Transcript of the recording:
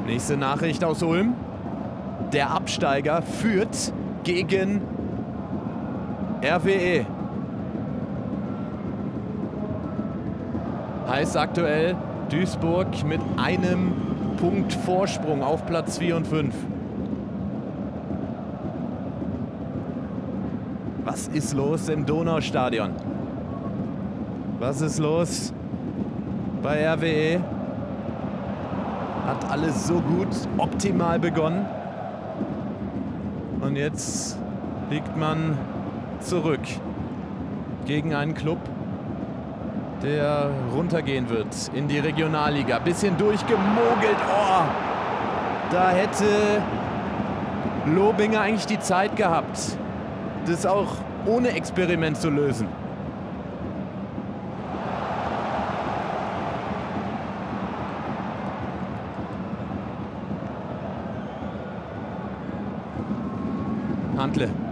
Nächste Nachricht aus Ulm. Der Absteiger führt gegen RWE. Heißt aktuell Duisburg mit einem Punkt Vorsprung auf Platz 4 und 5. Was ist los im Donaustadion? Was ist los bei RWE? Hat alles so gut, optimal begonnen. Und jetzt liegt man zurück gegen einen Club, der runtergehen wird in die Regionalliga. Bisschen durchgemogelt. Oh, da hätte Lobinger eigentlich die Zeit gehabt, das auch ohne Experiment zu lösen. Hantle.